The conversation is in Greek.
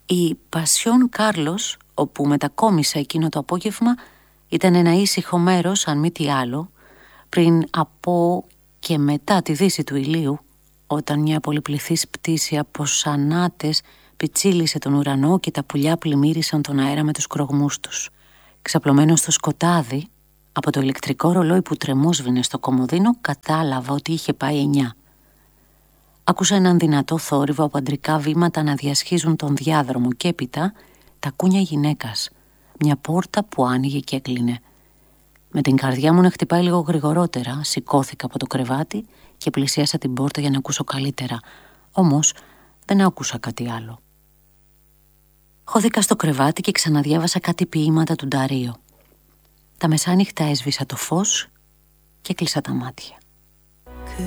Η Πασιόν Κάρλος, όπου μετακόμισα εκείνο το απόγευμα, ήταν ένα ήσυχο μέρος, αν μη τι άλλο, πριν από και μετά τη δύση του ηλίου, όταν μια πολυπληθής πτήση από σανάτες πιτσίλησε τον ουρανό και τα πουλιά πλημμύρισαν τον αέρα με τους κρογμούς τους. Ξαπλωμένο στο σκοτάδι, από το ηλεκτρικό ρολόι που τρεμόσβηνε στο κομοδίνο, κατάλαβα ότι είχε πάει 9. Άκουσα έναν δυνατό θόρυβο από αντρικά βήματα να διασχίζουν τον διάδρομο και έπειτα τα κούνια γυναίκας, μια πόρτα που άνοιγε και έκλεινε. Με την καρδιά μου να χτυπάει λίγο γρηγορότερα, σηκώθηκα από το κρεβάτι και πλησίασα την πόρτα για να ακούσω καλύτερα. Όμως δεν άκουσα κάτι άλλο. Χώθηκα στο κρεβάτι και ξαναδιάβασα κάτι ποίηματα του Νταρίο. Τα μεσάνυχτα έσβησα το φως και κλείσα τα μάτια.